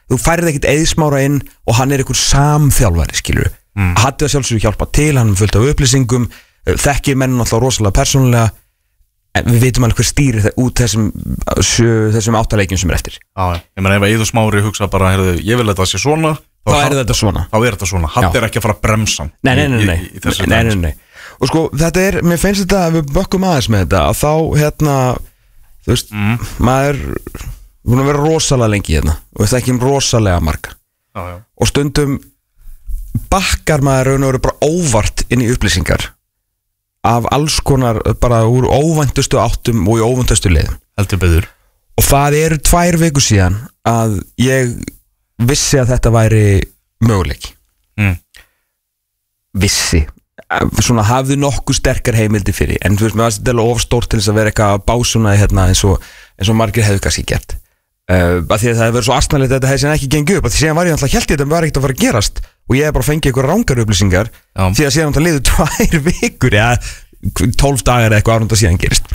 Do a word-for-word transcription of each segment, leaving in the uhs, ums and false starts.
þú færið ekkert Eðsmára inn og hann er einhver samþjálfari, skilur mm. Hatti að sjálfsögðu hjálpa til, hann er fullt af upplýsingum þekkir menn alltaf rosalega persónulega en við veitum alveg hver stýrir það út þessum, þessum áttaleikjum sem er eftir Já, ég meina ef Eiður Smári hugsa bara, heyrðu, ég vil þetta sé svona þá, þá er þetta svona þá er þetta svona, Hatti er ekki að fara að bremsa Nei, nei, nei, nei, í, í nei, nei, nei. Og sko, þetta er, mér finnst þetta að við bökkum aðeins með þetta að þá, hérna þú veist, mm. maður búin að vera rosalega lengi hérna og við þekkjum rosalega marga já, já. og stundum bakkar maður raun og veru bara óvart inn í upplýsingar af alls konar bara úr óvæntustu áttum og í óvæntustu leiðum heldur betur og það eru tvær vikur síðan að ég vissi að þetta væri möguleik mm. vissi svona hafði nokkuð sterkar heimildi fyrir en þú veist, mér varst þetta alveg ofstórt til þess að vera eitthvað básuna hérna eins og, eins og margir hefðu kannski gert uh, að því að það hefur verið svo astnalegt að þetta hefði síðan ekki gengið upp að því síðan var ég alltaf held ég að þetta var ekkert að fara að gerast og ég hef bara fengið eitthvað rángar upplýsingar Já. því að síðan alltaf liðu tvær vikur eða tólf dagar eða eitthvað árunda síðan gerist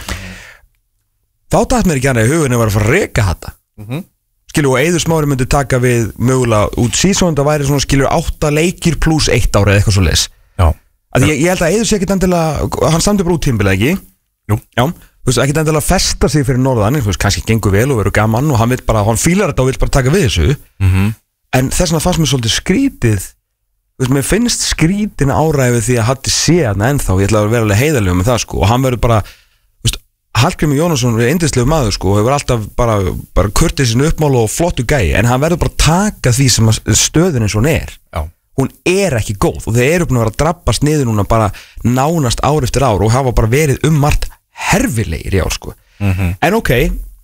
þá datt mér ekki annað í hugunni að vera að fara að reka þetta mm -hmm. skilur og Eiður Smári myndi taka við mögulega út síðan það væri svona skilur átta leikir pluss eitt ára eða eitthvað svo leis Að ég, ég held að Eiður sé ekkert endilega hann samti bara út tímabilið, ekki? Jú Já, þú veist, ekkert endilega festa sig fyrir norðan þú veist, kannski gengur vel og verður gaman og hann vil bara, hann fílar þetta og vil bara taka við þessu mm -hmm. en þess vegna fannst mér svolítið skrítið þú veist, mér finnst skrítin áræfið því að Hatti sé þarna ennþá ég ætla að vera alveg heiðarlegur með það, sko og hann verður bara, þú veist, Hallgrímur Jónasson er yndislegur maður, sko, og hefur alltaf bara, bara kurtið sín uppmál og flottu gæi en hann verður bara taka því sem stöðun eins og hún er Já hún er ekki góð og þeir eru búin að vera að drabbast niður núna bara nánast ár eftir ár og hafa bara verið um margt herfilegir í ár sko mm -hmm. en ok,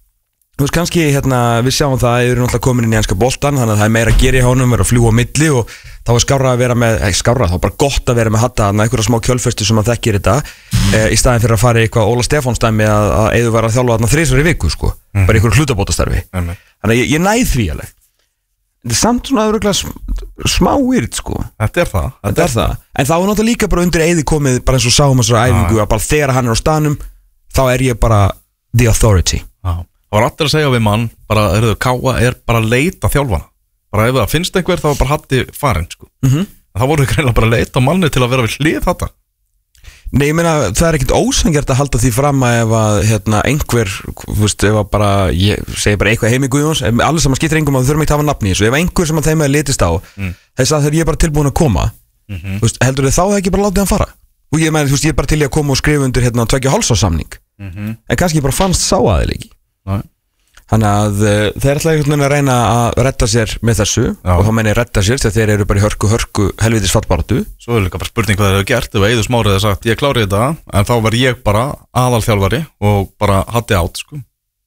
þú veist kannski hérna, við sjáum það að þeir eru náttúrulega komin inn í enska boltan þannig að það er meira að gera í honum, vera að fljúa á milli og þá er skárra að vera með, ekki skárra þá er bara gott að vera með Hatta þarna, einhverja smá kjölfestu sem að þekkir þetta e, í staðin fyrir að fara í eitthvað Óla Stefáns dæmi að, að Eiður var að þjálfa þarna þrisvar í viku sko, mm -hmm. bara einhverju hlutabótastarfi mm -hmm. þannig að ég, ég næð því alveg þetta er samt svona öðruglega smá weird sko Þetta er það Þetta er það En þá er náttúrulega líka bara undir Eiði komið bara eins og sáum þessari æfingu að bara þegar hann er á staðnum þá er ég bara the authority Já. Það var allir að segja við mann bara, heyrðu, Káa er bara að leita þjálfana bara ef það finnst einhver þá er bara Hatti farin sko mm -hmm. Það voru ekki bara að leita manni til að vera við hlið þetta Nei, ég meina, það er ekkert ósangjart að halda því fram að ef að hérna, einhver, þú veist, ef að bara ég segi bara eitthvað heim í Guðjóns allir sem að skiptir engum að þau þurfum ekki að hafa nafni í þessu ef einhver sem að þeim er litist á mm. þess að þegar ég er bara tilbúin að koma mm -hmm. veist, heldur þið þá það ekki bara látið hann fara og ég meina, þú veist, ég er bara til að koma og skrifa undir hérna tveggja hálfsársamning mm -hmm. en kannski bara fannst sá aðeins ekki Nei. Þannig að uh, þeir ætla einhvern veginn að reyna að redda sér með þessu Já. og þá meina ég redda sér þegar þeir eru bara í hörku hörku helvitis fallbaratu Svo er líka bara spurning hvað þeir hefur gert ef Eiður Smári hefur sagt ég klári þetta en þá var ég bara aðalþjálfari og bara Hatti átt sko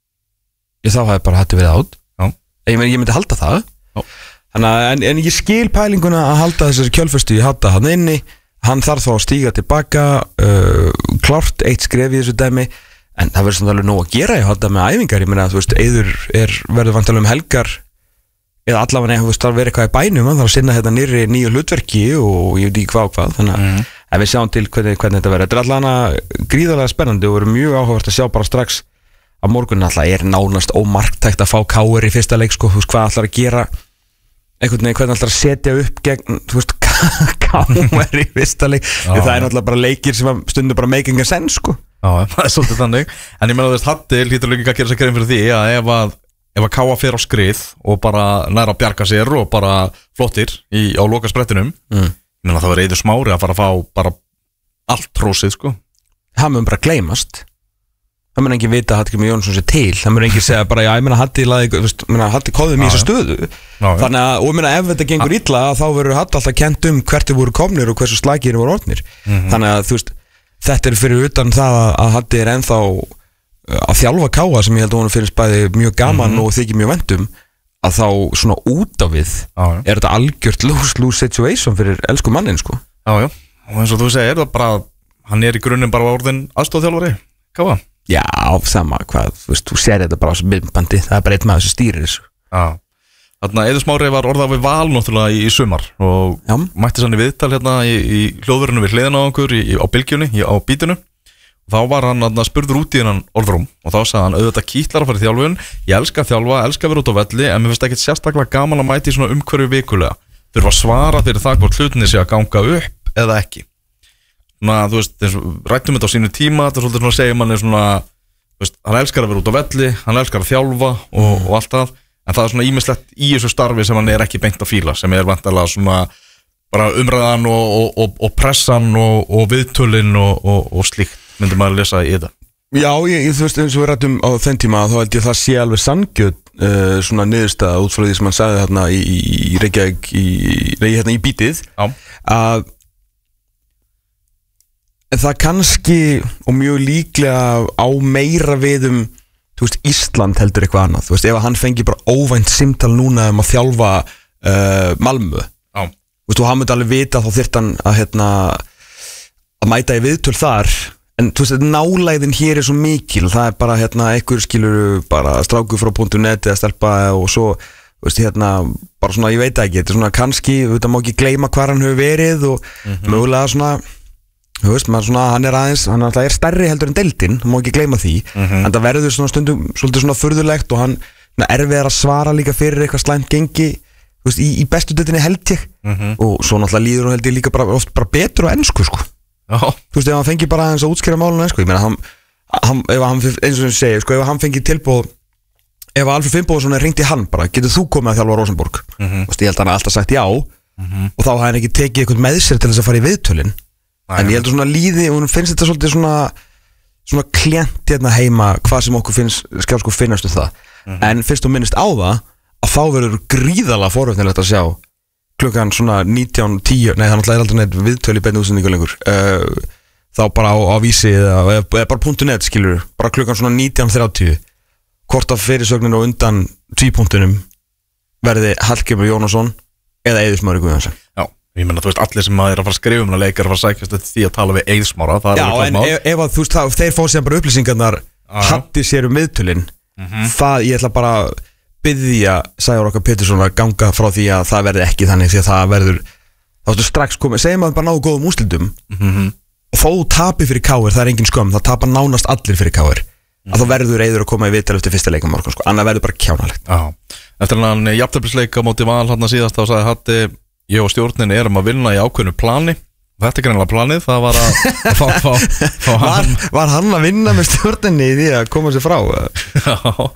Ég þá hafði bara Hatti verið átt Já. Ég meina ég myndi halda það Já. Þannig að en, en ég skil pælinguna að halda þessari kjölfestu í Hatta hann inni hann þarf þá að stíga tilbaka uh, klárt eitt skref í þessu dæmi en það verður svona alveg nóg að gera ég halda með æfingar, ég meina þú veist Eiður er verður vantilega um helgar eða allavega þú veist það verður eitthvað í bænum hann þarf að sinna þetta nýri nýju hlutverki og ég veit ekki hvað og hvað þannig að mm. ef við sjáum til hvernig, hvernig þetta verður þetta er allavega gríðarlega spennandi og verður mjög áhugavert að sjá bara strax að morgun alltaf er nánast ómarktækt að fá K R í fyrsta leik sko, þú veist hvað alltaf að gera einhvern veginn hvernig alltaf að setja upp gegn þú veist K R í fyrsta leik það er náttúrulega bara leikir sem stundum bara making a sense sko Já, það er svolítið þannig En ég meina þú veist, Hatti hlýtur líka að gera sér grein fyrir því að ef að, ef að Káa fer á skrið og bara næra að bjarga sér og bara flottir í, á loka sprettinum mm. ég meina það var Eiður Smári að fara að fá bara allt hrósið sko Það mun bara gleymast Það mun enginn vita að Hallgrímur Jónsson sé til Það mun enginn segja bara, já, ég meina Hatti Hatti kóðum í þessu stöðu já, Þannig að, og ég meina ef þetta gengur illa þá verður Hatti alltaf kent um hvert þið voru komnir og hversu slagir voru orðnir mm -hmm. Þannig að, þú veist þetta er fyrir utan það að Hatti er ennþá að þjálfa Káa sem ég held að hún finnst bæði mjög gaman mm -hmm. og þykir mjög vendum að þá svona út af við ah, er þetta algjört lose-lose situation fyrir elsku mannin sko Já, já, og eins og þú segir það bara, hann er í grunninn bara orðin aðstofþjálfari Káa Já, sama hvað, þú veist, þú sér þetta bara á þessu myndbandi, það er bara einn maður sem stýrir þessu Já, þarna Eiður Smári var orðað við Val náttúrulega í, í sumar og já. Mætti sann í viðtal hérna í, í hljóðverðinu við hliðina á okkur í, í, á bylgjunni, í, á bítinu þá var hann að spurður út í hennan orðrúm og þá sagði hann, auðvitað kýtlar að fara í þjálfun, ég elska að þjálfa, elska að vera út á velli, en mér finnst ekkert sérstaklega gaman að mæti í svona umhverju vikulega. Þurfa að svara fyrir það hvort hlutinni sé að ganga upp eða ekki. Svona, þú veist, rættum þetta á sínu tíma, þetta er svolítið svona að segja manni svona, þú veist, hann elskar að vera út á velli, hann elskar að þjálfa og, og allt það, en það er svona ýmislegt í þessu starfi sem hann er ekki beint að fíla, sem er vantarlega svona bara umræðan og, og, og, og pressan og, og viðtölin og, og, og slíkt myndir maður lesa í þetta. Já, ég, þú veist, eins og við rættum á þenn tíma þá held ég það sé alveg sanngjörn uh, svona niðurstaða út frá því sem hann sagði hérna í, í Reykjavík í, nei, hérna í bítið Já. Að það kannski og mjög líklega á meira við um þú veist, Ísland heldur eitthvað annað, þú veist, ef hann fengi bara óvænt símtal núna um að þjálfa uh, Malmö Já. Þú veist, og hann myndi alveg vita þá þyrfti hann að hérna að mæta í viðtöl þar. En þú veist, nálægðin hér er svo mikil, það er bara hérna einhver skilur bara stráku frá .net eða stelpa og svo, þú veist, hérna bara svona, ég veit ekki, þetta er svona kannski, þetta má ekki gleyma hvar hann hefur verið og mm-hmm. mögulega svona, þú veist, maður svona, hann er aðeins, hann er, er stærri heldur en deildin, það má ekki gleyma því, mm-hmm. en það verður svona stundum svolítið svona furðulegt og hann erfiðar að svara líka fyrir eitthvað slæmt gengi, þú veist, í, í bestu deildinni held ég, mm-hmm. og svo náttúrulega líður og held ég líka bara, oft bara betur á ensku, sko. Já. Þú veist, ef hann fengi bara aðeins að útskýra máluna sko, ég meina, hann, hann, ef hann, eins og sem segir sko, ef hann fengi tilbúð ef Alfred Finnbogason ringdi hann bara, getur þú komið að þjálfa Rosenborg mm-hmm. Þú veist, ég held að hann alltaf sagt já mm-hmm. og þá hafði hann ekki tekið eitthvað með sér til þess að fara í viðtölin Æ, en ég held að svona líði, og hún finnst þetta svolítið svona svona klent hérna heima hvað sem okkur finnst, skjá sko finnast um það mm-hmm. en fyrst og minnist á það að þá verður gríðalega forvitnilegt að sjá klukkan svona nítján tíu, nei það náttúrulega er aldrei neitt viðtöl í beinni útsendingu lengur uh, þá bara á, á vísi eða, eða bara .net skilur, bara klukkan svona nítján þrjátíu hvort af fyrirsögnin og undan tvípunktunum verði Hallgrímur Jónasson eða Eiður Smári Guðjónsson. Já, ég menna þú veist allir sem að er að fara að skrifa um að leika er að fara að sækjast eftir því að tala við Eiður Smára. Já, en ef, ef að þú veist það, þeir fá sér bara upplýsingarnar hatti sér um viðtölin mm-hmm. það, ég ætla bara byggja Sævar okkar Pétursson að ganga frá því að það verði ekki þannig því að það verður þá ertu strax komið, segjum að bara náðu góðum úrslitum mm-hmm. og þó tapir fyrir K R, það er engin skömm, það tapar nánast allir fyrir K R mm-hmm. að þá verður Eiður að koma í viðtal eftir fyrsta leik á morgun sko, annað verður bara kjánalegt. Já, eftir hann jafnteflisleik á móti Val hann að síðast þá sagði Hatti, ég og stjórnin erum að vinna í ákveðnu plani. Þetta er greinilega planið, það var að fá, fá, fá var, var hann að vinna með stjórninni í því að koma sér frá? Já,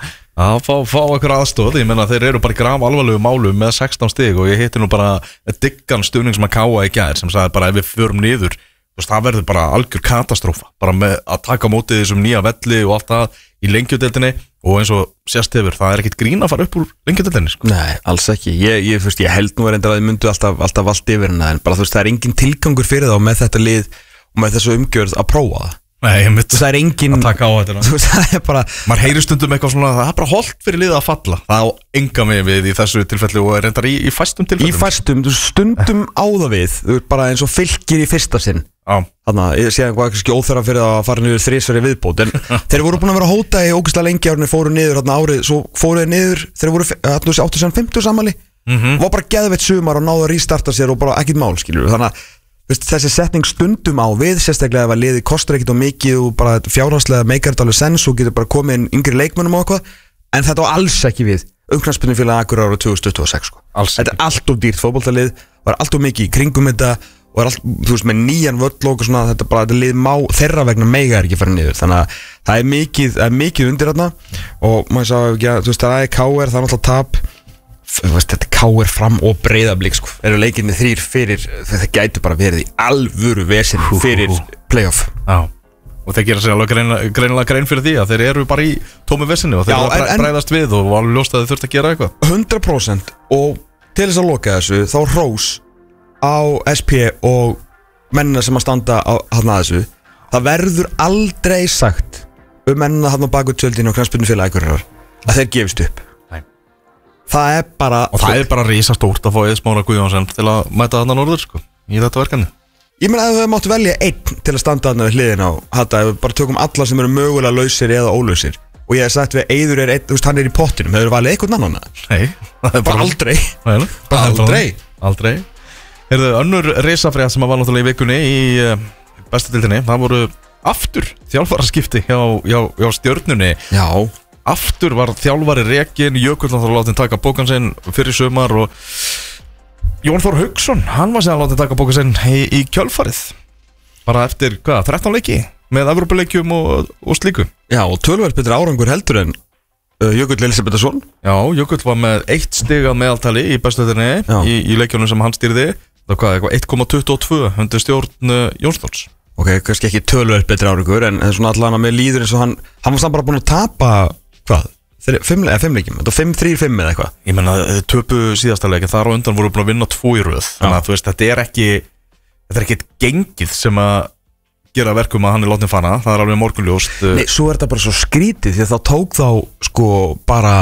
að fá, fá okkur aðstóð, ég menna þeir eru bara í graf alvarlegu málum með sextán stig og ég hitti nú bara diggan stuðning sem að káa í gær sem sagði bara ef við förum niður, veist, það verður bara algjör katastrófa, bara með að taka mótið þessum nýja velli og allt það í lengjudeildinni og eins og sérst hefur, það er ekkit grín að fara upp úr lengjudeildinni sko. Nei, alls ekki, ég, ég, fyrst, ég held nú er enda að þið myndu alltaf, alltaf allt yfir hana en bara þú veist, það er engin tilgangur fyrir þá með þetta lið og með þessu umgjörð að prófa það. Nei, ég myndi það er engin að taka á þetta. Þú veist, það er bara maður heyrir stundum eitthvað svona, það er bara holdt fyrir liðið að falla. Það á enga með við í þessu tilfelli og er reyndar í, í fæstum tilfellum. Í fæstum, þú stundum á það við, þú veist bara eins og Fylkir í fyrsta sinn. Já. Þannig að ég sé eitthvað ekki óþörra fyrir að fara niður þrisvar í viðbót en þeir voru búin að vera að hóta í ógeðslega lengi árið fóru niður hérna árið, svo fóru þeir niður þeir voru áttu sem fimmtíu samali mm-hmm. var bara geðveitt sumar og náðu að restarta sér og bara ekkit mál skilur þannig að veist, þessi setning stundum á við sérstaklega ef að liði kostar ekkit og mikið og bara fjárhagslega meikar þetta alveg sens og getur bara komið inn yngri leikmönnum og eitthvað en þetta á alls ekki við Ungknattspyrnufélag Akureyrar árið tvö þúsund tuttugu og sex sko. Þetta er allt of dýrt fótboltalið og er allt of mikið í kringum þetta og er allt, þú veist, með nýjan völl og svona, þetta bara, þetta lið má, þeirra vegna mega er ekki fara niður, þannig að það er mikið, það er mikið undir þarna og maður sá ekki að, þú veist, það er K R, það er alltaf tap, þú veist, þetta er K R Fram og Breiðablik, sko, eru leikinni þrýr fyrir, þetta gætu bara verið í alvöru vesinn fyrir playoff. Já, og þeir gera sér alveg greinilega, greinilega grein fyrir því að þeir eru bara í tómi vesinni og þeir eru að bregðast við og alveg ljóst að þeir þurft að gera eitthvað. hundrað prósent og til þess að loka þessu, þá hrós á S P og mennina sem að standa á þarna að þessu það verður aldrei sagt um mennina þarna á baku tjöldinu og Knattspyrnufélag Akureyrar að þeir gefist upp. Nei. Það er bara og það er bara risastórt að fá Eiður Smára Guðjónsson til að mæta þarna norður sko í þetta verkefni. Ég meina að þau máttu velja einn til að standa þarna við hliðina á þetta ef við bara tökum alla sem eru mögulega lausir eða ólösir og ég hef sagt við Eiður er einn, þú veist hann er í pottinum, hefur valið eitthvað annan? Nei, það er bara aldrei. Nei, bara aldrei. Aldrei. Heyrðu, önnur risafrétt sem var náttúrulega í vikunni í uh, bestu deildinni, það voru aftur þjálfaraskipti hjá, hjá, hjá Stjörnunni. Já. Aftur var þjálfari rekinn, Jökull náttúrulega látið taka bókan sinn fyrir sumar og Jón Þór Hauksson, hann var sér að látið taka bókan sinn í, í kjölfarið. Bara eftir, hvað, þrettán leiki með Evrópuleikjum og, og slíku. Já, og töluvert betri árangur heldur en uh, Jökull Elisabethsson. Já, Jökull var með eitt stig að meðaltali í bestöðinni í, í leikjunum sem hann stýrði. Það var hvað, eitt komma tuttugu og tvö undir stjórn uh, Jóns Þórs. Ok, kannski ekki töluvert betri árangur, en svona allan að með líður eins og hann hann var samt bara búin að tapa, hvað, fimm, eða fimm leikjum, þetta var fimm þrjú fimm eða eitthvað. Ég menna, töpu síðasta leiki, þar á undan voru búin að vinna tvo í röð, þannig að þú veist, þetta er ekki þetta er ekki gengið sem að gera verkum að hann er látið fara, það er alveg morgunljóst. Nei, svo er þetta bara svo skrítið, því að þá tók þá, sko, bara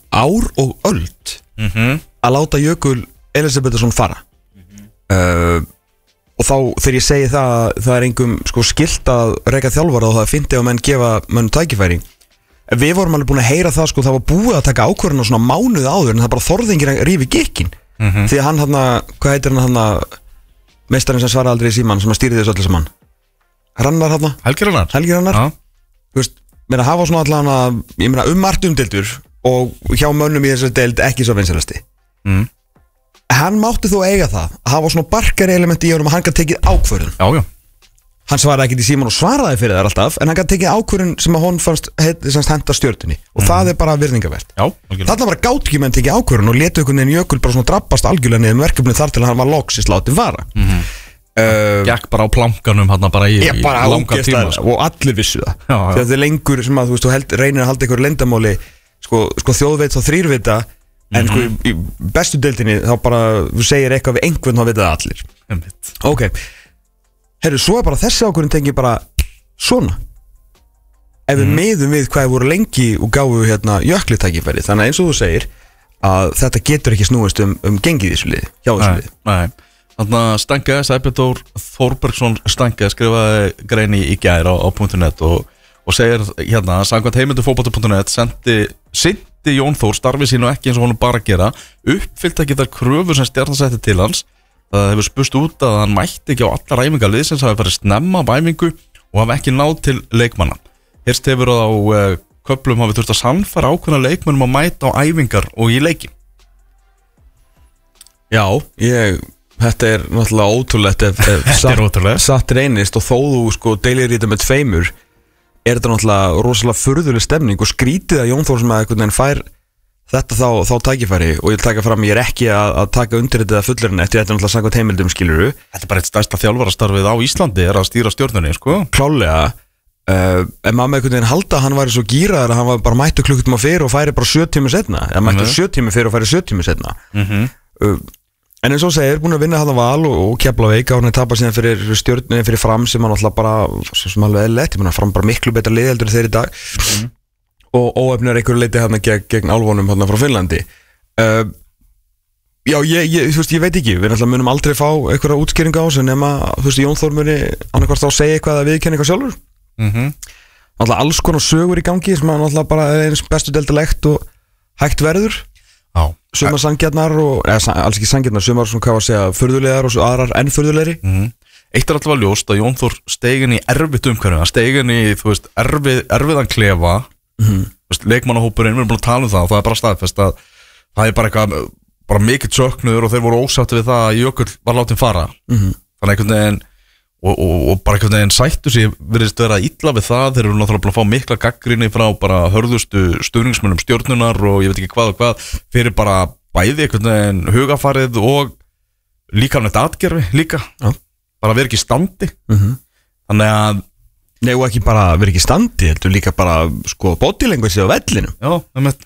ár og öld mm-hmm. að láta Jökull Elisabethsson fara. Mm-hmm. uh, Og þá þegar ég segi það, það er engum sko skylt að reka þjálfara og það er fyndið að menn gefa menn tækifæri. Við vorum alveg búin að heyra það sko, það var búið að taka ákvörðun á svona mánuð áður en það bara þorði enginn að rífi gikkin. Mm-hmm. Því að hann hann, hvað heitir hann hann, meistarinn sem svara aldrei í síman sem að stýri þessu öllu saman? Rannar hann? Helgi Rannar. Helgi Rannar? Já. Þú veist, mér að hafa svona allan að, ég meina um margt umdeildur og hjá mönnum í þessari deild ekki svo vinsalasti. Mm. Hann mátti þó eiga það að hafa svona barkari element í honum að hann gæti tekið ákvörðun. Já, já. Hann svaraði ekki í síman og svaraði fyrir þær alltaf, en hann gæti tekið ákvörðun sem að hún fannst henda Stjörnunni og mm. það er bara virðingavert. Já, þarna var gátt ekki menn tekið ákvörðun og letu einhvern veginn Jökull bara svona drabbast algjörlega niður með verkefni þar til að hann var loksins látið vara. Mm-hmm. uh, Gekk bara á plankanum hann bara í, í bara langa tíma sko. Og allir vissu það. Já, já. Þegar þið lengur sem að þú veist, þú held, reynir að halda einhver leyndamáli sko, sko þjóðveit og þrýrvita. En sko í, í bestu deildinni þá bara þú segir eitthvað við einhvern þá veit það allir. Einmitt. Ok. Herru, svo er bara þessi ákvörðun tengið bara svona. Ef við mm. miðum við hvað við voru lengi og gáum við hérna Jökli tækifæri. Þannig að eins og þú segir að þetta getur ekki snúist um, um gengið í þessu liði, hjá þessu liði. Nei, þannig að Stange, Sæbjörn Þórbergsson Stange skrifaði greini í gær á, á .net og, og segir hérna að samkvæmt heimildu fótbolti punktur net sendi sinn Jón Þór starfi sínu ekki eins og honum bara að gera uppfyllt ekki þær kröfur sem Stjarnan setti til hans. Það hefur spurst út að hann mætti ekki á allar æfingar liðsins, hafi farið snemma á æfingu og hafi ekki náð til leikmanna. Hérst hefur á uh, köflum hafi þurft að sannfæra ákveðna leikmannum að mæta á æfingar og í leiki. Já, ég þetta er náttúrulega ótrúlegt ef, ef satt, satt reynist og þó þú sko deilir í þetta með tveimur er þetta náttúrulega rosalega furðuleg stemning og skrítið að Jón Þór sem að einhvern veginn fær þetta þá, þá tækifæri og ég vil taka fram, ég er ekki að, að taka undir þetta fullurinn eftir þetta náttúrulega samkvæmt heimildum skiluru. Þetta er bara eitt stærsta þjálfarastarfið á Íslandi er að stýra Stjörnunni, sko. Klálega, uh, en maður með einhvern veginn halda að hann væri svo gíraður að hann var bara mættu klukkutíma fyrir og færi bara sjö tíma setna, eða mættu mm-hmm. sjö tíma fyrir og færi sjö tíma setna. Mm-hmm. uh, En eins og segir, búin að vinna hann Val og, og Keflavík, hann er tapað síðan fyrir Stjörnunni, fyrir Fram sem hann alltaf bara, sem alveg eðlilegt, ég meina Fram bara miklu betra lið heldur þeir í dag mm. og óefnir einhverju leiti hann gegn, gegn álvonum hann frá Finnlandi. Uh, já, ég, ég, þú veist, ég veit ekki, við alltaf munum aldrei fá einhverja útskýringa á þessu nema, þú veist, Jón Þór muni annarkvart þá segja eitthvað að viðkenna eitthvað sjálfur. Mm-hmm. Alltaf alls konar sögur í gangi sem hann alltaf bara er eins bestu deildalegt og hægt verður. Já. Sumar sangjarnar og, eða alls ekki sangjarnar, sumar svona hvað að segja furðulegar og svo aðrar enn furðulegri. Mm-hmm. Eitt er alltaf að ljóst að Jón Þór steigin í erfitt umhverfið, hann steigin í, þú veist, erfið, erfiðan klefa, mm-hmm. þú veist, leikmannahópurinn, við erum búin að tala um það og það er bara staðfest að það er bara eitthvað, bara mikill söknuður og þeir voru ósátti við það að Jökull var látið fara. Mm-hmm. Þannig einhvern veginn, og, og, og bara einhvern veginn sættu sig virðist vera illa við það, þeir eru náttúrulega búin að fá mikla gagnrýni frá bara hörðustu stuðningsmönnum Stjörnunnar og ég veit ekki hvað og hvað, fyrir bara bæði einhvern veginn hugafarið og líkamlegt atgerfi líka, ja. Bara vera ekki í standi. Mm-hmm. Þannig að Nei, og ekki bara vera ekki í standi, heldur líka bara sko bodylanguage á vellinum. Já, það með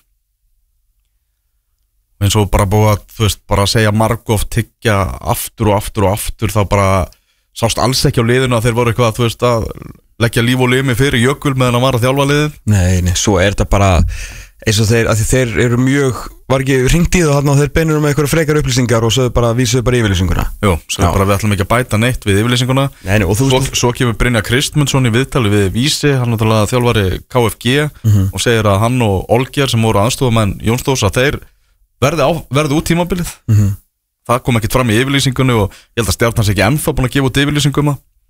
eins og bara búið að, þú veist, bara segja margóft tyggja aftur og aftur og aftur, þá bara sást alls ekki á liðinu að þeir voru eitthvað, þú veist, að leggja líf og limi fyrir Jökull meðan hann var að þjálfa liðið. Nei, nei, svo er þetta bara eins og þeir, að því þeir eru mjög, var ekki hringt í það þarna og þeir beinur um eitthvað frekar upplýsingar og svo bara vísuðu bara yfirlýsinguna. Jú, svo bara við ætlum ekki að bæta neitt við yfirlýsinguna. Nei, nei, og þú svo, svo kemur Brynja Kristmundsson í viðtali við Vísi, hann náttúrulega þjálfari K F G mm-hmm. og segir að hann og Olger sem voru aðstofamenn Jóns Þórs að þeir verði, á, verði út tímabilið. Mm-hmm. Það kom ekkert fram í yfirlýsingunni og ég held að Stjarnan sé ekki ennþá búin að gefa út yfirlýsingum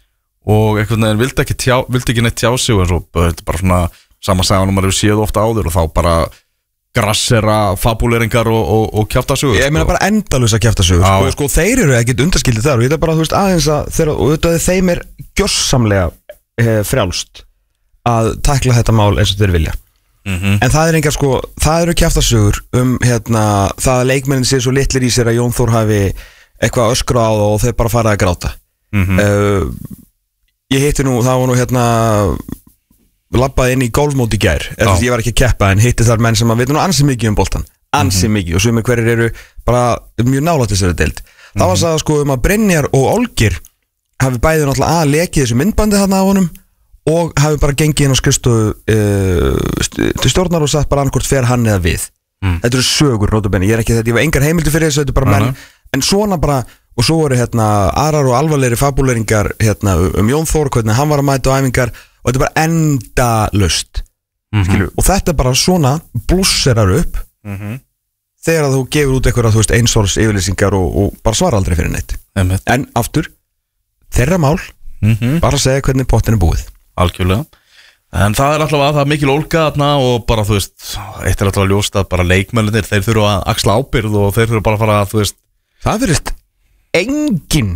og einhvern veginn vildi ekki, tjá, vildi ekki neitt tjá sig og svo, þetta er bara svona sama sagan og maður hefur séð ofta áður og þá bara grassera, fabuleringar og, og, og kjaftasögur Ég meina bara endalaus að kjaftasögur sko, sko, þeir eru ekkit undarskildið þar og ég er bara, þú veist, aðeins að þeir, og þetta þeim er gjörsamlega eh, frjálst að takla þetta mál eins og þeir vilja mm-hmm. en það er engar sko, það eru kjaftasögur um hérna, það að leikmennin sé svo litlir í sér að Jón Þór hafi eitthvað öskra á það og þeir bara fara að gráta mm-hmm. uh, Ég hitti nú, það var nú hérna labbaði inn í golfmóti í gær eða ég var ekki að keppa en hitti þar menn sem að veit nú ansi mikið um boltan ansi mm-hmm. mikið og sumir hverjir eru bara mjög nálægt þessari deild mm-hmm. það var það sko um að Brynjar og Olgir hafi bæði náttúrulega að lekið þessu myndbandi þarna af honum og hafi bara gengið inn á skrifstofu uh, til stjórnar og sagt bara annarkvort fer hann eða við mm. þetta eru sögur notabenni, ég er ekki þetta, ég var engar heimildi fyrir þessu þetta er bara menn, uh-huh. en svona bara og svo voru hérna aðrar og alvarlegri fabuleringar hérna um Jón Þór hvernig hann var að mæta á æfingar og þetta er bara endalaust mm-hmm. og þetta er bara svona blússerar upp mm-hmm. þegar að þú gefur út eitthvað, þú veist, einsórs yfirlýsingar og, og bara svara aldrei fyrir neitt mm-hmm. en aftur, þeirra mál mm-hmm. bara að segja hvernig pottin er búið algjörlega, en það er alltaf að það er mikil ólga þarna og bara, þú veist eitt er alltaf að ljósta að bara leikmennir þeir þurfa að axla ábyrgð og þeir þurfa bara að fara að, þú veist það verðist engin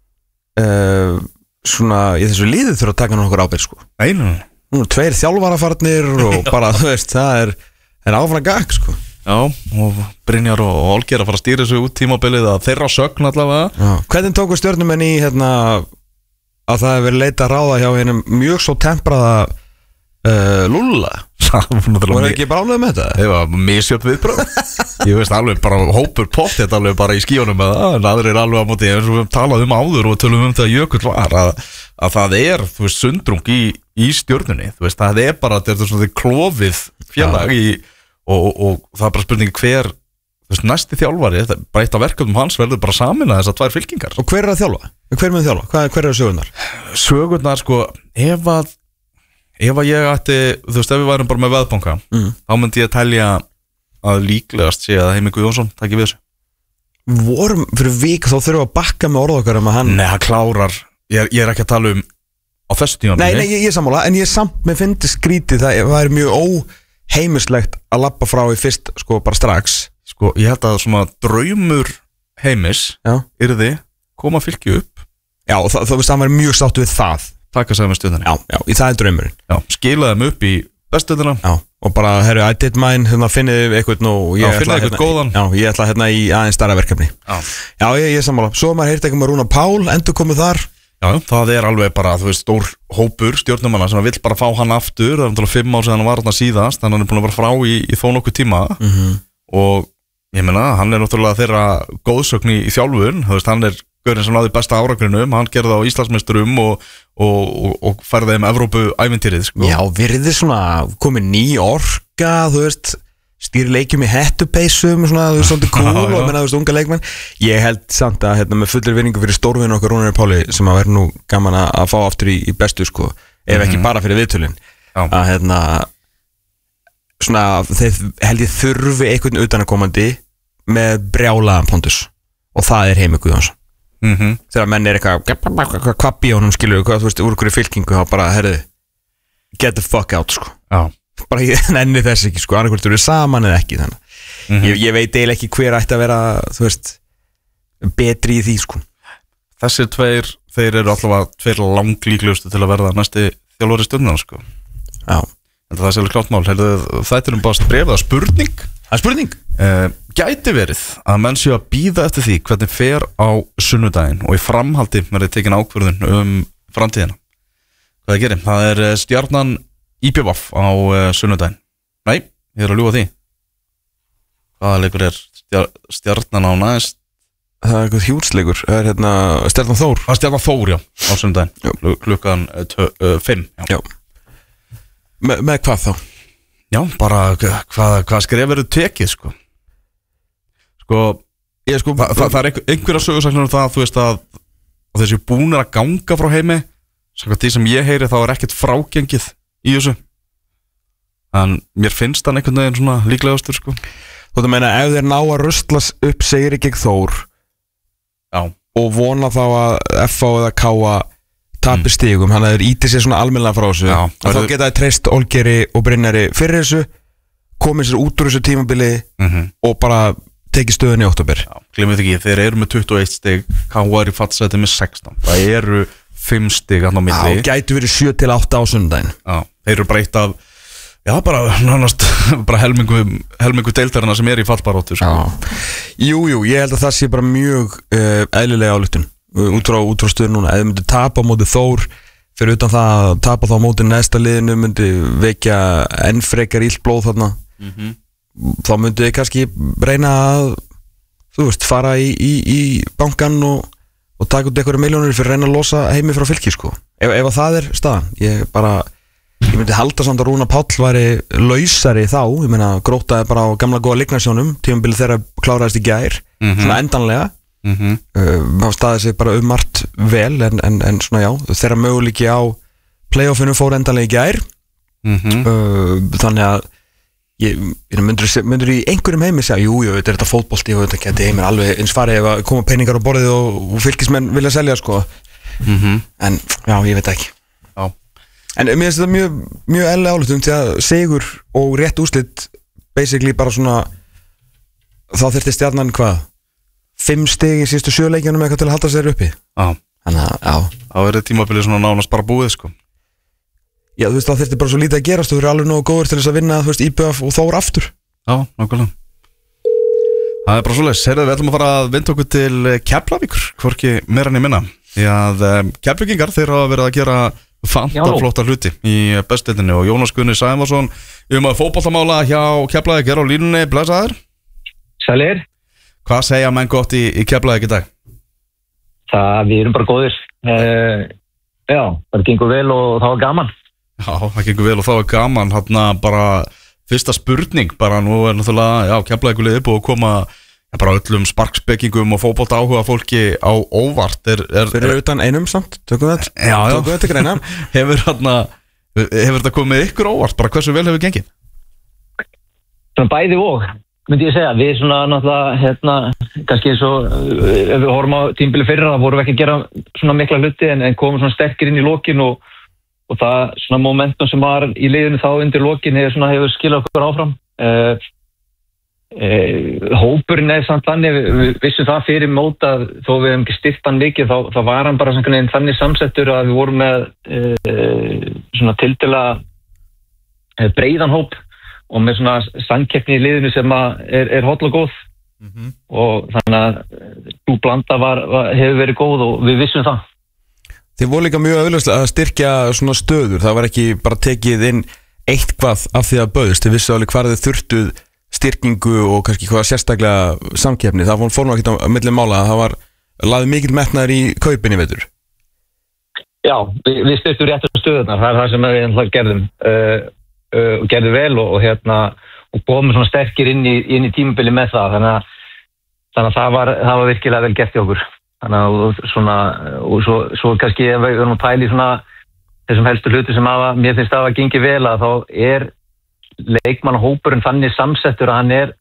uh, svona, ég þessu liðið þurfa að taka nokkur ábyrgð sko Einu. Nú er tveir þjálfarafarnir og bara, þú veist, það er er áfram gang sko Já, og Brynjar og Olgeir að fara að stýra þessu út tímabilið að þeirra sögn allavega Já. Hvernig tóku stjörnumenn í hérna að það hefur verið leita að ráða hjá hennum mjög svo tempraða uh, Lúlla Var það ekki brálega með þetta? Það var misjöfn viðbröð Ég veist alveg bara hópur pott þetta alveg bara í skíunum með það en aðrir er alveg á móti eins og við talaðum um áður og tölum um það Jökull var að, að það er, þú veist, sundrung í, í stjörnunni, þú veist, það er bara þetta er svona klofið félag í, og, og, og það er bara spurning hver þú veist, næsti þjálfari, bara eitt af verkefnum hans verður bara samin að þessar tvær fylkingar Og hver er að þjálfa? Hver með þjálfa? Hvað, hver eru sögurnar? Sögurnar, sko, ef að ef að ég ætti, þú veist, ef við værum bara með veðbanka mm. þá myndi ég telja að líklegast sé að Heimir Guðjónsson taki við þessu Vorum fyrir vik þá þurfum við að bakka með orð okkar um að hann Nei, hann klárar, ég er, ég er ekki að tala um á þessu tíma Nei, nei, ég, ég er sammála, en ég er samt með fyndi skrítið það væri mjög óheimislegt að labba frá í fyrst, sko, bara strax Sko, ég held að svona draumur Heimis yrði koma fylki upp Já, og það, þú veist, hann væri mjög sáttu við það taka sig með stjórnarni Já, já, í það er draumurinn Já, skilaði þeim upp í bestöðuna Já, og bara, herru, I did mine hérna finnið eitthvað nú Já, finnið eitthvað hérna, góðan Já, ég ætla hérna í aðeins starra verkefni Já, já ég, ég er sammála Svo maður heyrti ekki með Rúna Pál, endur komið þar Já, það er alveg bara, þú veist, stór hópur stjórnumanna sem vill bara fá hann aftur það er umtalað fimm ár síðan hann var hann síðast þannig að hann er búin að vera frá í, í þó nokkuð tíma mm-hmm. og ég meina, hann er náttúrulega þeirra góðsögn í, í þjálfun þú veist, hann er gaurinn sem náði besta árangrinum hann gerði á Íslandsmeisturum og, og, og, og færði þeim Evrópu ævintýrið sko. Já, virði svona komið ný orka þú veist, stýri leikjum í hettupeysum svona, þú veist, svolítið cool og menna, þú veist, unga leikmenn ég held samt að, hérna, með fullir vinningu fyrir stórvinn okkar Rúnari Páli sem að verður nú gaman að fá aftur í, í bestu sko, ef mm-hmm. ekki bara fyrir viðtölin að, hérna svona, þeir held ég þurfi einhvern utanakomandi með brjálaðan pondus og það er Heimir Guðjónsson Mm-hmm. þegar menn er eitthvað kvabbi á honum skilur hvað, þú veist, úr hverju fylkingu þá bara, herðu, get the fuck out sko. bara ég nenni þess ekki sko, annarkvæmt eru saman eða ekki þannig mm-hmm. ég, ég veit eiginlega ekki hver ætti að vera þú veist, betri í því sko. Þessir tveir þeir eru alltaf tveir langlíklustu til að verða næsti þjálfari stjórnar sko. Já, en það er sérlega klátt mál þetta er um bara bref, það er spurning það er spurning uh, gæti verið að menn séu að bíða eftir því hvernig fer á sunnudaginn og í framhaldi verði tekin ákvörðun um framtíðina hvað það gerir, það er stjarnan í B V á uh, sunnudaginn nei, ég er að ljúga því hvaða leikur er stjar, stjarnan á næst það er eitthvað hjútsleikur, það er hérna Stjarnan Þór það er Stjarnan Þór, já, á sunnudaginn klukkan fimm uh, Me, með hvað þá? Já, bara hvað, hvað skref eru tekið sko sko, ég, sko það, það, það er einhver, einhverja sögursaknir um það þú veist að, að þessi búnir að ganga frá heimi samkvæmt því sem ég heyri þá er ekkert frágengið í þessu en mér finnst hann einhvern veginn svona líklegastur sko Þú veit að meina ef þeir ná að ruslas upp segir ekki Þór Já. og vona þá að F A eða K A tapir stigum, hann hefur ítið sér svona almennilega frá þessu, Já, að þá geta það treyst Olgeri og Brynjari fyrir þessu, komið sér út úr þessu tímabili mm-hmm. og bara tekið stöðun í október. Gleymið ekki, þeir eru með tuttugu og eitt stig, K R í fallsæti með sextán, það eru fimm stig hann á milli. Já, gætu verið sjö til átta á sunnudaginn. Já, þeir eru breytt af, já, bara nánast, bara helmingu, helmingu deildarina sem er í fallbaróttu. Sko. Jú, jú, ég held að það sé bara mjög uh, eðlilega ályktun. Út frá, út frá stöðu núna, ef þið myndi tapa á móti Þór fyrir utan það að tapa þá á móti næsta liðinu, myndi vekja enn frekar illt blóð þarna mm-hmm. þá myndi þið kannski reyna að þú veist, fara í, í, í bankan og, og taka út einhverju miljónir fyrir að reyna að losa heimi frá Fylki sko. ef, ef það er staðan ég bara, ég myndi halda samt að Rúnar Páll væri lausari þá, ég meina Grótaði bara á gamla góða Lignarsjónum, tímabilið þeirra kláraðist í gær mm-hmm. svona endanlega Mm-hmm. uh, maður staðið sig bara um margt vel en, en, en svona já, þeirra möguleiki á playoffinu fór endanlega í gær mm-hmm. uh, þannig að ég, ég myndur, myndur í einhverjum heimi segja, jú, jú, þetta er þetta fótbolti og þetta geti heimir alveg eins farið ef að koma peningar á borðið og, og fylkismenn vilja selja sko mm-hmm. en já, ég veit ekki já. En mér finnst þetta mjög, mjög eðlilega ályktun til að sigur og rétt úrslit basically bara svona þá þyrfti Stjarnan hvað fimm stig í síðustu sjöleikjunum eitthvað til að halda sér uppi. Já. Þannig að, já. Það verður tímabilið svona nánast bara búið, sko. Já, þú veist, það þurfti bara svo lítið að gerast, þú verður alveg nógu góður til þess að vinna, þú veist, I B F og Þór aftur. Já, nákvæmlega. Það er bara svoleiðis. Heyrðu, við ætlum að fara að vinda okkur til Keflavíkur, hvorki meira en ég minna. Því að um, Keflvíkingar, þeir hafa verið að gera fantaflóta hluti í bestdeildinni og Jónas Gunni Sævarsson um að fótboltamála hjá Keflavík er á línunni, blessaður. Sælir. Hvað segja menn gott í, í Keflavík í dag? Það, við erum bara góðir. Uh, já, það gengur vel og það var gaman. Já, það gengur vel og það var gaman. Þarna bara fyrsta spurning, bara nú er náttúrulega, já, Keflavíkur liðið búið að koma ja, bara öllum sparkspekingum og fótbolta áhuga fólki á óvart. Er, er, Fyrir er, utan einum samt, tökum við þetta. Já, já. Tökum við þetta greina. hefur þarna, hefur þetta komið ykkur óvart? Bara hversu vel hefur gengið? Svona bæði og. Myndi ég segja, við svona náttúrulega, hérna, kannski eins og ef við horfum á tímabili fyrra, það vorum við ekki að gera svona mikla hluti en, en komum svona sterkir inn í lokin og, og það svona momentum sem var í liðinu þá undir lokin hefur, svona, hefur skilað okkur áfram. Uh, uh, hópurinn er samt þannig, við, við vissum það fyrir mót að þó við hefum ekki styrkt hann mikið, þá, þá var hann bara svona þannig samsettur að við vorum með uh, svona tiltölulega uh, breiðan hóp og með svona samkeppni í liðinu sem er, er holl og góð mm-hmm. og þannig að þú blanda var, var, hefur verið góð og við vissum það. Þið voru líka mjög auðvitað að styrkja svona stöður, það var ekki bara tekið inn eitthvað af því að bauðst, þið vissu alveg hvað þið þurftuð styrkingu og kannski hvað sérstaklega samkeppni, það fór nú ekki á milli mála, það var laðið mikill metnaður í kaupinni veitur. Já, við, við styrktum réttum stöðunar, það er það sem við gerðum. Uh, og gerði vel og, og hérna og komum svona sterkir inn í, inn í tímabili með það þannig að, þannig að það, var, það var virkilega vel gert í okkur þannig að og svona og svo, svo kannski ef við erum að pæla í svona þessum helstu hluti sem hafa, mér finnst það að gengi vel að þá er leikmannahópurinn þannig samsettur að hann er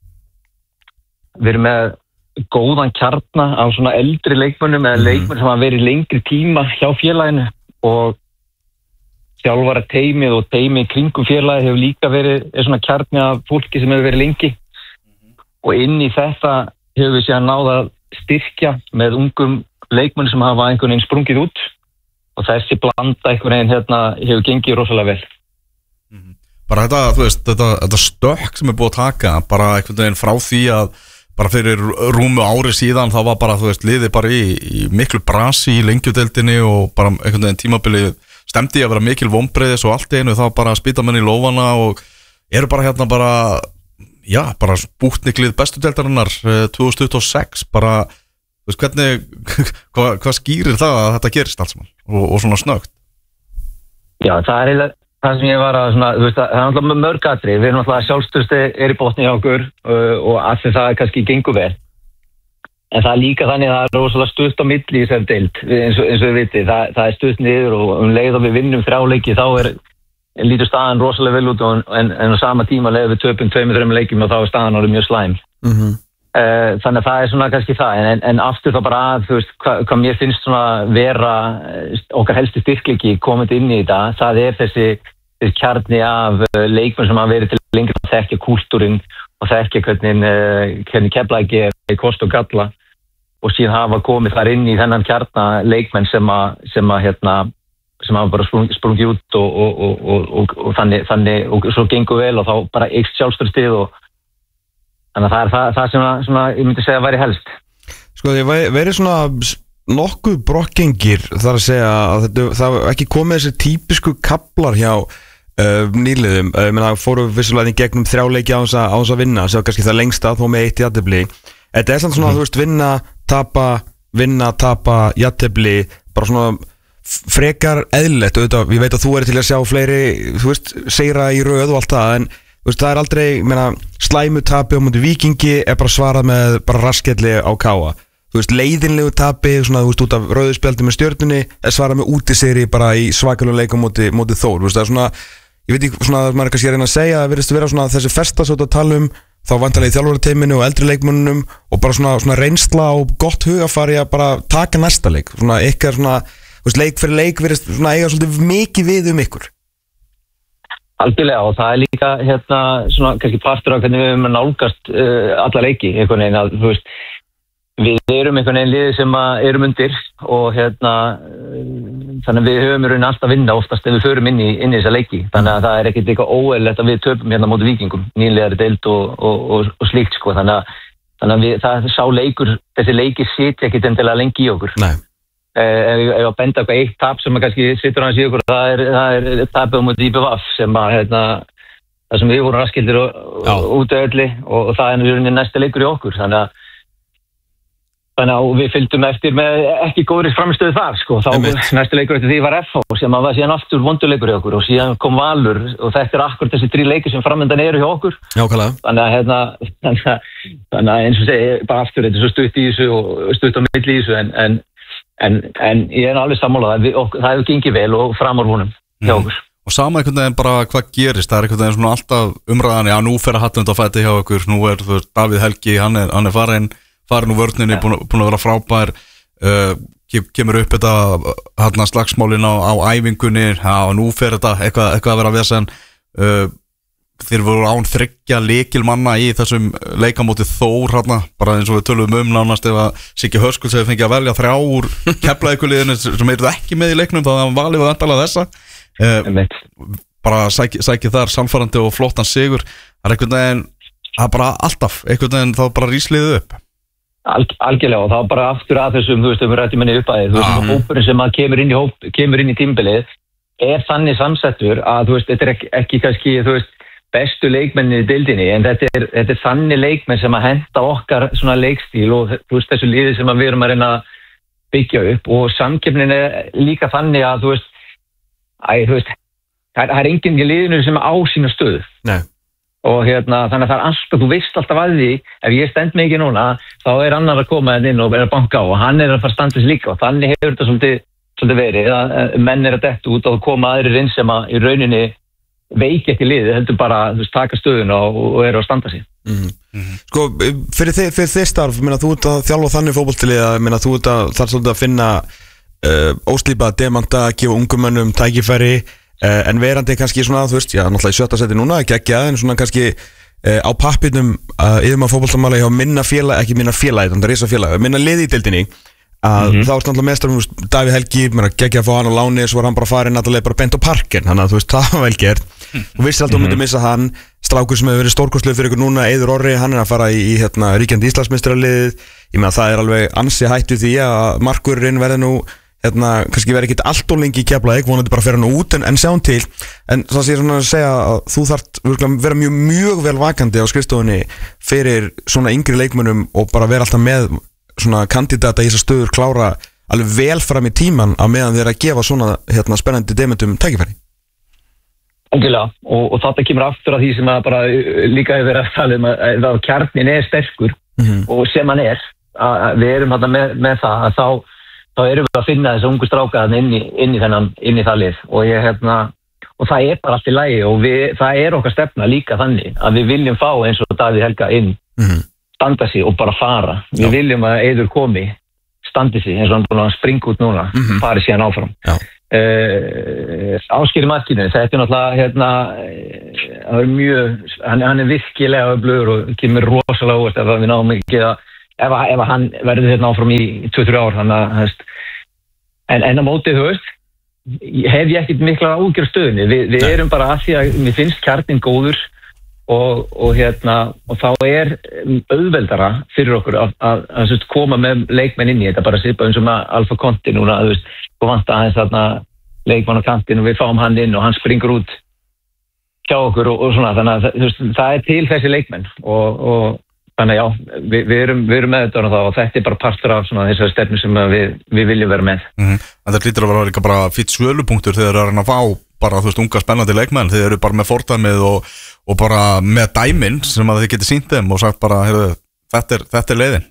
við erum með góðan kjarna af svona eldri leikmönnum eða leikmönnum sem hafa verið lengri tíma hjá félaginu og þjálfara teimið og teimið kringum félagi hefur líka verið er svona kjarni af fólki sem hefur verið lengi mm-hmm. og inn í þetta hefur við séðan náð að styrkja með ungum leikmenn sem hafa einhvern veginn sprungið út og þessi blanda einhvern veginn hérna hefur gengið rosalega vel. Mm-hmm. Bara þetta, þú veist, þetta, þetta stökk sem er búið að taka, bara einhvern veginn frá því að bara fyrir rúmu ári síðan þá var bara, þú veist, liðið bara í, í miklu brasi í lengjudeildinni og bara einhvern veginn tímabilið stemdi að vera mikil vonbreiðis og allt einu þá bara spýta menn í lófana og eru bara hérna bara já, bara bútniklið bestu deildarinnar tvö þúsund tuttugu og sex bara, þú veist, hvernig hvað hva skýrir það að þetta gerist alls mann og, og svona snögt? Já, það er eiginlega það sem ég var að svona, þú veist, það er náttúrulega með mörg atriði, við erum náttúrulega sjálfstöðsti er í botni hjá okkur uh, og allir það kannski gengur vel en það er líka þannig að það er rosalega stutt á milli í þessari deild, eins og, eins og við viti, það, það er stutt niður og um leið og við vinnum þrjáleiki þá er, lítur staðan rosalega vel út og, en, en á sama tíma leið við töpum tveimur, þreimur leikjum og þá er staðan orðið mjög slæm. Mm-hmm. Uh, þannig að það er svona kannski það en, en aftur þá bara að þú veist hvað, hvað mér finnst svona vera okkar helsti styrkleiki komandi inn í þetta það er þessi, þessi kjarni af uh, leikmenn sem hafa verið til lengur að þekkja kúltúrin og þekkja hvernig, uh, hvernig Keflavík er kost og galla og síðan hafa komið þar inn í þennan kjarna leikmenn sem að sem að hérna sem hafa bara sprung, sprungið út og, og, og, og, og, og þannig, þannig og svo gengur vel og þá bara eykst sjálfstöðstið og þannig að það er það, það sem að, svona, ég myndi segja að væri helst. Sko því verið svona nokkuð brokkengir þar að segja að þetta, það ekki komið þessi típisku kaplar hjá uh, nýliðum. Ég uh, meina fóru vissulega í gegnum þrjáleiki á þess að, á þess að vinna, sem kannski það lengsta þó með eitt jafntefli. Þetta er svona, mm. þú veist, vinna, tapa, vinna, tapa, jafntefli, bara svona frekar eðlilegt. Auðvitað, ég veit að þú er til að sjá fleiri, þú veist, segra í röð og allt það, en veist, það er aldrei, meina, slæmu tapi á múti Víkingi er bara svarað með bara raskelli á káa. Þú veist, leiðinlegu tapi, svona, þú veist, út af rauðspjaldi með Stjörnunni er svarað með útiseri bara í svakalegu leikum múti, múti Þór. Þú veist, það er svona, ég veit ekki, svona, maður er kannski að reyna að segja, það virðist vera svona þessi festa svo að tala um, þá vantarlega í þjálfarateyminu og eldri leikmönnunum og bara svona, svona reynsla og gott hugafari að bara taka næsta leik. Svona, ykkar svona, þú veist, leik fyrir leik virðist svona eiga svolítið mikið við um ykkur. Algjörlega og það er líka hérna svona kannski partur af hvernig við höfum að nálgast uh, alla leiki einhvern veginn að þú veist við erum einhvern veginn liði sem að erum undir og hérna uh, þannig að við höfum í rauninni alltaf að vinna oftast ef við förum inn í, inn í þessa leiki þannig að það er ekkert eitthvað óeðlilegt að við töpum hérna móti Víkingum, nýlegari deild og, og, og, og slíkt sko þannig að, þannig að við, það sá leikur, þessi leiki sitja ekkert endilega lengi í okkur. Nei. Ef ég að benda eitthvað eitt tap sem kannski sittur hans í okkur það er, það er tapið um út í B V F sem að hérna, það sem við vorum raskildir út af öllu og, og það er náttúrulega næsta leikur í okkur þannig að, þannig að við fylgdum eftir með ekki góðri framstöðu þar sko, þá næsta leikur eftir því var F H sem að var síðan aftur vonduleikur í okkur og síðan kom Valur og þetta er akkur þessi þrjú leikir sem framöndan eru hjá okkur. Jákvæðlega. Þannig að hérna þannig að, þannig að eins og segi bara aftur þetta er svo stutt í þessu og stutt á milli í þessu en, en En, en ég er alveg sammálað að við, okkur, það hefur gengið vel og framar vonum hjá okkur. Mm. Og sama einhvern veginn bara hvað gerist, það er einhvern veginn svona alltaf umræðan, já nú fer að Hallund á fæti hjá okkur, nú er þú veist Davíð Helgi, hann er, hann er farin, farin úr vörninni, ja. búin, búin að vera frábær, uh, kemur upp þetta hérna slagsmálin á, á æfingunni, já nú fer þetta eitthvað, eitthvað að vera að vesen, uh, þeir voru án þriggja lykilmanna í þessum leikamóti Þór hérna, bara eins og við tölum um nánast ef að Siggi Höskulds hefði fengið að velja þrjá úr Keflavíkurliðinu sem eru ekki með í leiknum þá hann valið að endala þessa uh, bara sækið sæki þar sannfærandi og flottan sigur það er einhvern veginn, það er bara alltaf einhvern veginn þá bara rísliðið upp Al, algjörlega og þá bara aftur að þessum þú veist, um rættum henni upp að þið þú veist, ah. hópurinn sem að kemur inn í hóp kemur inn í tímabilið er þannig samsettur að þú veist, þetta er ekki, ekki kannski, þú veist bestu leikmenni í deildinni en þetta er, þetta er þannig leikmenn sem að henta okkar svona leikstíl og þú veist þessu liði sem við erum að reyna að byggja upp og samkeppnin er líka þannig að þú veist, æ, þú veist það er, það er enginn í liðinu sem á sína stöðu Nei. Og hérna þannig að það er alltaf, þú veist alltaf að því ef ég stend mig ekki núna þá er annar að koma inn og er að banka á og hann er að fara standis líka og þannig hefur þetta svolítið, svolítið verið að menn er að detta út og koma aðrir inn sem að í rauninni veiki ekki liði, heldur bara þú veist, taka stöðuna og, og eru að standa sér mm. Mm-hmm. Sko, fyrir þið, fyrir þið starf minna, þú ert að þjálfa þannig fótboltalið að minna, þú ert að þar svolítið að finna uh, óslípa demanta, gefa ungum mönnum tækifæri, uh, en verandi kannski svona, þú veist, já, náttúrulega í sjötta seti núna ekki ekki að, en svona kannski uh, á pappirnum uh, yfir maður fótboltamála hjá minna félag, ekki minna félag, þannig að risa félag minna liði í deildinni að mm-hmm. þá er náttúrulega meðstafum Davíð Helgi, mér að gegja að fá hann á láni svo var hann bara farin náttúrulega bara bent á parken þannig að þú veist, það var vel gert og vissir alltaf mm-hmm. myndi missa hann, strákur sem hefur verið stórkostlegur fyrir ykkur núna, Eiður Orri, hann er að fara í, í hérna, ríkjandi Íslandsmeistaraliðið ég meina það er alveg ansi hættu því að markurinn verði nú hérna, kannski verði ekkit allt og lengi í Keflavík, vonandi bara fyrir hann út en, en sjáum til, en það sé svona að segja að þú þarft vera mjög, mjög vel vakandi á skrifstofunni fyrir svona yngri leikmönnum og bara vera alltaf með svona kandidata í þessar stöður klára alveg vel fram í tíman á meðan þeir að gefa svona hérna, spennandi demendum tækifæri. Algjörlega, og, og þetta kemur aftur að því sem að bara líka hefur verið að tala um að, að kjarnin er sterkur mm-hmm. og sem hann er, að, að við erum hérna með, með það, að þá, þá erum við að finna þessu ungu strákaðan inn í, inn í þennan, inn í það lið og ég hérna, og það er bara allt í lagi og við, það er okkar stefna líka þannig að við viljum fá eins og Davíð Helga inn mm-hmm. standa sig og bara fara. Við Já. viljum að Eiður komi, standi sig, eins og hann búin að springa út núna, mm -hmm. fari síðan áfram. Uh, Ásgeir í markinu, þetta er náttúrulega, hérna, það er mjög, hann, hann er virkilega öflugur og kemur rosalega óvart ef við náum ekki að, ef, ef hann verður hérna áfram í tvö til þrjú ár, þannig að, hefst, en, en á mótið, þú veist, hef ég ekkert mikla ágjör stöðunni, Vi, við Nei. erum bara að því að mér finnst kjarnin góður, Og, og hérna og þá er auðveldara fyrir okkur að, að, að, að koma með leikmenn inn í þetta, bara svipa eins og með Alfa Conti núna, þú veist, og vanta aðeins þarna leikmann á kantinn og við fáum hann inn og hann springur út hjá okkur og, og svona, þannig að veist, það er til þessi leikmenn og, og þannig að já, við, við erum, vi erum með þetta og, og þetta er bara partur af svona þessari stefnu sem við, við viljum vera með. Mm-hmm. En það lítur að vera líka bara fýtt sölupunktur þegar það er að fá bara, þú veist, unga spennandi leikmenn, þeir eru bara með fordæmið og og bara með dæminn sem að þið getur sýnt þeim og sagt bara, heyrðu, þetta er, þetta er leiðin.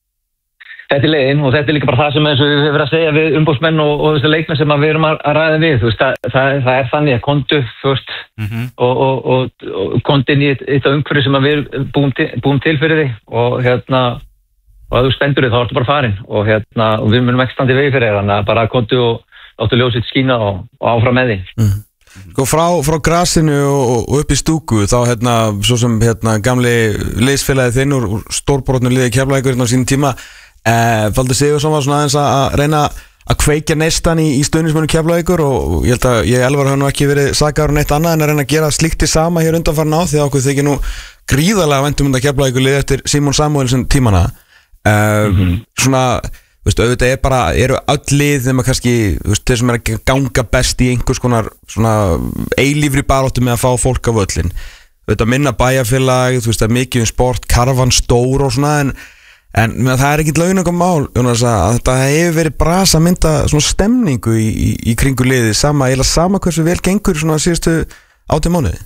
Þetta er leiðin og þetta er líka bara það sem eins og við verðum að segja við umbóðsmenn og, og þessi leikmenn sem að við erum að, að ræða við, þú veist, það, það, það er þannig að kontu fyrst mm-hmm. og, og, og, og konti inn í þetta umhverfi sem að við búum til, búum til fyrir þig og hérna, og að þú spendur þig þá ertu bara farin og hérna, og við munum ekki standi vegi fyrir þig, þannig að bara kontu og áttu ljósitt skína og, og áfram með þig. Mm. Sko frá, frá grasinu og, og upp í stúku þá hérna, svo sem hérna gamli liðsfélagið þinn úr, úr stórbrotnu liði Keflavíkur hérna á sínum tíma eh, Valdi Sigurðsson var svona aðeins að reyna að kveikja neistan í, í stuðningsmönnum Keflavíkur og ég held að ég Elvar hafa nú ekki verið sakaður um neitt annað en að reyna að gera slíkt í sama hér undanfarn á því að okkur þykir nú gríðarlega væntum um þetta Keflavíkur lið eftir Símon Samúelsson tímana eh, mm-hmm. svona Veist, auðvitað er bara, eru öll lið þeim að kannski, veist, þeir sem er að ganga best í einhvers konar svona eilífri baráttu með að fá fólk á völlin auðvitað minna bæjarfélag, þú veist, það er mikið um sport, karvan stór og svona en, en það er ekkit launangum mál Jónas, að þetta hefur verið brasa að mynda svona stemningu í, í, í kringu liði sama, eða sama hversu vel gengur svona síðustu átján mánuði.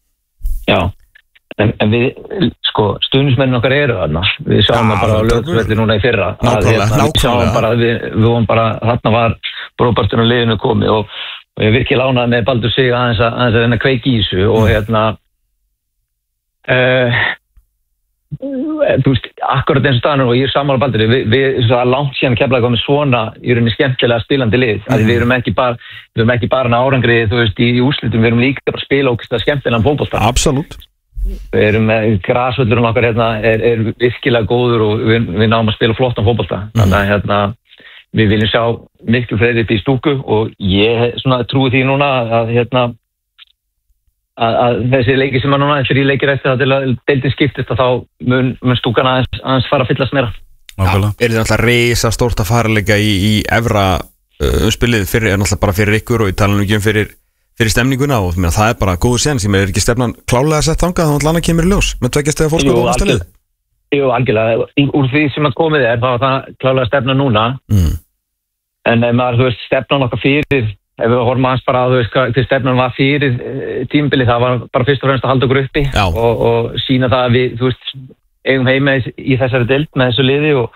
Já En, en við, sko, stuðnismennin okkar eru þarna. Við sjáum það bara á Laugardalsvelli núna í fyrra. Nákvæmlega, hérna, við sjáum bara, við, við vorum bara, þarna var bróparturinn og liðinu komið og, og ég virkið lánaði með Baldur sig aðeins að, aðeins að reyna að kveiki í þessu og hérna, uh, þú veist, akkurat eins og staðan og ég er sammála Baldur, við, við, svo að langt síðan Keflavík komið svona í rauninni skemmtilega spilandi lið. Mm. Við erum ekki bara, við erum ekki bara árangri, þú veist, í úrslitum, við erum líka bara að spila ógeðslega skemmtilegan fótbolta. Absolutt. Við erum með grasvöllurinn okkar hérna er, er virkilega góður og við, við náum að spila flottan fótbolta. Mm. Þannig að hérna, við viljum sjá miklu fleiri upp í stúku og ég svona, trúi því núna að, hérna, að, að þessi leiki sem er núna, þrjí leikir eftir það til að deildin skiptist að þá mun, mun stúkan aðeins, aðeins fara að fyllast meira. Já, er þetta alltaf reysa stórt að fara leika í, í efra uh, umspilið fyrir, en alltaf bara fyrir ykkur og í talinu ekki um fyrir fyrir stemninguna og meina, það er bara góður sen sem er ekki stefnan klálega sett þangað þá hann kemur í ljós með tveggjast eða fólk á stelið. Jú, algjörlega, úr því sem að komið er þá er það klálega stefna núna mm. en ef maður, þú veist, stefnan okkar fyrir ef við horfum aðeins bara að þú veist hvað stefnan var fyrir tímabili það var bara fyrst og fremst að halda okkur uppi og, og sína það að við, þú veist, eigum heima í þessari deild með þessu liði og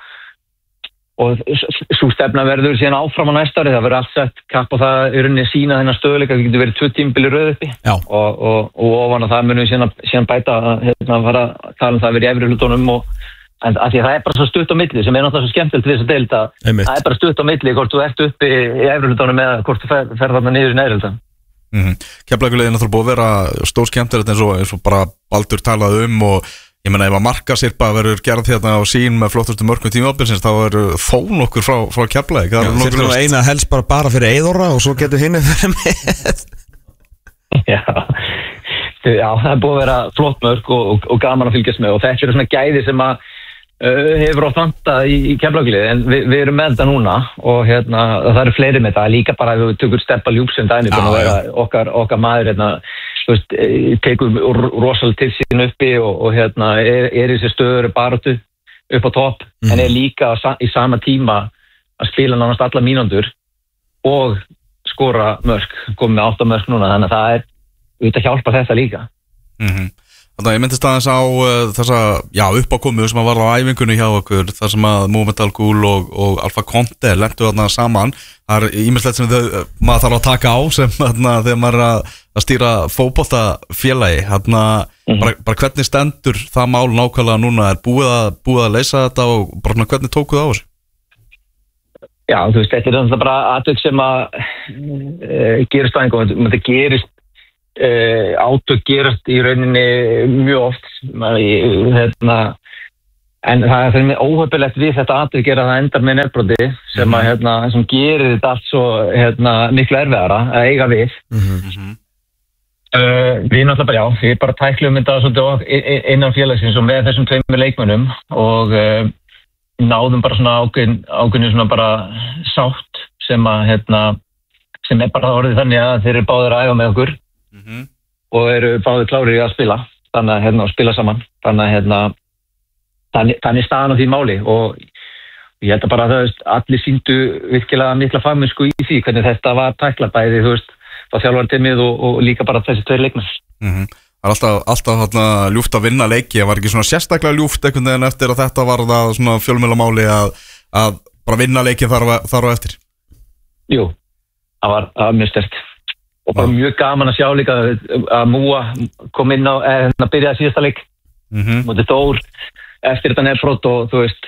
og svo stefna verður síðan áfram á næsta ári, það verður allt sett kapp og það er rauninni sína þennan stöðuleika, það getur verið tvö tímabili röð uppi og, og, og ofan að það munum við síðan, síðan bæta hérna að fara að tala um það að vera í efri hlutunum og en að því að það er bara svo stutt á milli sem er náttúrulega svo skemmtilegt við þess að deilda það er bara stutt á milli hvort þú ert uppi í efri hlutunum eða hvort þú fer, fer þarna niður í neðri hlutunum. Mm-hmm. Keflavíkurliðið er náttúrulega búið að vera stór skemmtilegt eins og, eins og bara Baldur talaði um og ég meina ef að markasirpa verður gerð hérna á sín með flottustu mörkum tímabilsins þá verður þó nokkur frá, frá Keflavík. Þetta er nú eina helst bara, bara fyrir Eyðorra og svo getur hinn fyrir með. Já, já, það er búið að vera flott mörk og, og, og gaman að fylgjast með og þetta eru svona gæði sem að uh, hefur átt vantað í, í Keflavíkurliðið en við, við erum með þetta núna og hérna, það eru fleiri með það líka bara ef við tökum Steppa Ljúpsson dæmi ah, og vera okkar, okkar maður hérna þú veist, tekur rosalega til sín uppi og, og hérna er, er í þessi stöður baráttu upp á topp mm. en er líka í sama tíma að spila nánast alla mínútur og skora mörk, komið með átta mörk núna þannig að það er, auðvitað hjálpar þetta líka. Mm-hmm. Þannig að ég myndist aðeins á uh, þessa, já, uppákomu sem að var á æfingunni hjá okkur, þar sem að Mohamed Al Ghul og, og Alfa Conte lentu þarna saman. Það er ýmislegt sem þau, maður þarf að taka á sem þarna þegar maður er að, að stýra fótboltafélagi hérna, mm-hmm. bara, bara hvernig stendur það mál nákvæmlega núna, er búið að, búið að leysa þetta og bara svona, hvernig tókuð á þessu? Já, þú veist, þetta er náttúrulega bara atvik sem að uh, gerist á einhverjum, þetta gerist uh, átök gerast í rauninni mjög oft hérna, en það er fyrir mig óhöpulegt við þetta atvik er að það endar með nefnbroti sem að hérna, sem gerir þetta allt svo hérna, miklu erfiðara að eiga við mm-hmm. uh, við náttúrulega bara, já, við bara tæklum þetta svolítið innan félagsins og með þessum tveimur leikmönnum og uh, náðum bara svona ákveðin, ákveðin svona bara sátt sem að hérna, sem er bara orðið þannig að þeir eru báðir að æfa með okkur mm-hmm. og eru báðir klárið að spila þannig að hérna, spila saman þannig að hérna, þannig, þannig staðan á því máli og ég held að bara það veist, allir sýndu virkilega mikla fagmennsku í því hvernig þetta var tækla bæði þú veist, þá þjálfarteymið og, og líka bara þessi tveir leikmenn mm-hmm. Það er alltaf, alltaf þarna, ljúft að vinna leiki, það var ekki svona sérstaklega ljúft einhvern veginn eftir að þetta var það svona fjölmiðlamáli að, að bara vinna leiki þar, þar og eftir. Jú, það var, það var mjög sterkt og bara mjög gaman að sjá líka að Múa kom inn á að byrja að síðasta leik mm-hmm. mútið Þór eftir þetta nefnbrot og þú veist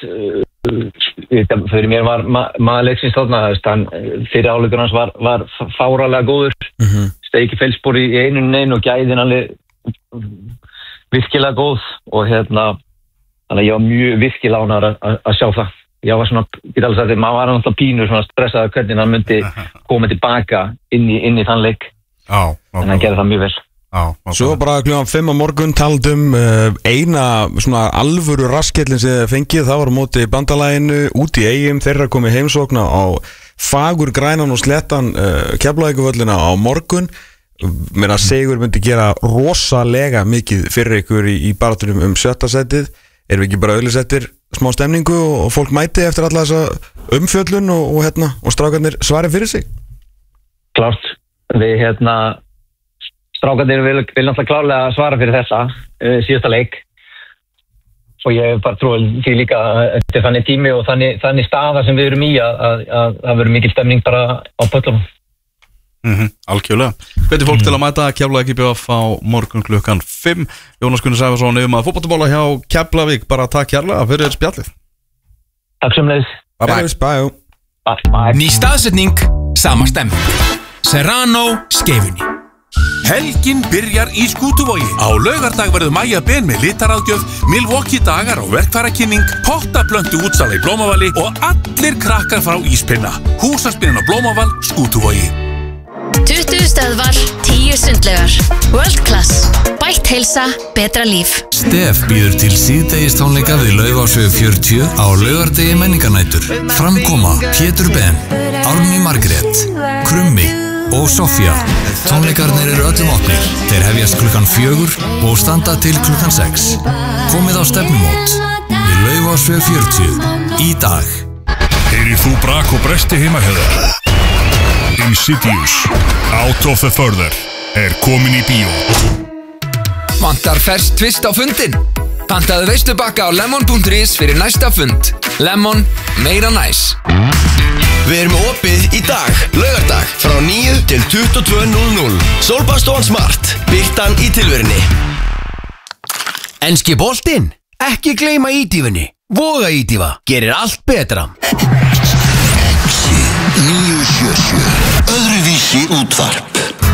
uh, fyrir mér var ma maður leiksins þarna fyrir áleikur hans var, var fáralega góður mm-hmm. steiki feilspor í einu neinu og gæðin alveg virkilega góð og hérna þannig að ég var mjög virkilega ánægður að, að sjá það ég var svona, ég alveg að því maður var náttúrulega pínur svona stressaður hvernig hann myndi koma tilbaka inn í, inn í þann leik á, á, en hann gerði það mjög vel á, á, Svo bara klukkan fimm á morgun taldum uh, eina svona alvöru raskellin sem þið fengið, það var á móti bandalaginu út í Eyjum, þeirra komið heimsókna á fagur grænan og slettan uh, Keflavíkurvöllina á morgun mér að Sigur myndi gera rosalega mikið fyrir ykkur í, í baráttunum um sjötta setið, erum við ekki bara auðlisettir smá stemningu og, og fólk mæti eftir alla þessa umfjöllun og, og, hérna, og strákarnir svari fyrir sig? Klárt, við hérna strákarnir vil, vil náttúrulega klárlega svara fyrir þessa uh, síðasta leik og ég bara trúi því líka þetta er þannig tími og þannig, þannig staða sem við erum í að það verður mikil stemning bara á pöllum Mm-hmm, algjörlega. Hvernig fólk mm. til að mæta Keflavík B F á morgun klukkan fimm Jónas Gunnar Sævarsson um að fótboltabóla hjá Keflavík, bara takk kærlega fyrir spjallið. Takk sömuleiðis. Bye bye. Bye bye. bye. Ný staðsetning, sama stemming. Serrano Skeifunni. Helgin byrjar í Skútuvogi. Á laugardag verður Maja Ben með litaráðgjöf, Milwaukee dagar og verkfærakynning, pottaplöntu útsala í Blómavali og allir krakkar frá Íspinna. Húsaspinnan á Blómaval, Skútuvogi. tuttugu stöðvar, tíu sundlaugar. World Class. Bætt heilsa, betra líf. Stef býður til síðdegistónleika við Laufásveg fjörutíu á laugardegi menningarnætur. Framkoma Pétur Ben, Árný Margrét, Krummi og Sofía. Tónleikarnir eru öllum opnir. Þeir hefjast klukkan fjögur og standa til klukkan sex. Komið á stefnumót við Laufásveg fjörutíu í dag. Heyrið þú brak og bresti heima hefur? Insidious, Out of the Further er komin í bíó. Vantar ferskt tvist á fundin? Pantaðu veislubakka á lemon punktur is fyrir næsta fund. Lemon, meira næs. Við erum opið í dag, laugardag, frá níu til tuttugu og tvö núll núll. Sólbastofan Smart, birtan í tilverunni. Enski boltinn? Ekki gleyma ídífunni. Voga ídífa, gerir allt betra. níu sjö sjö, öðruvísi útvarp.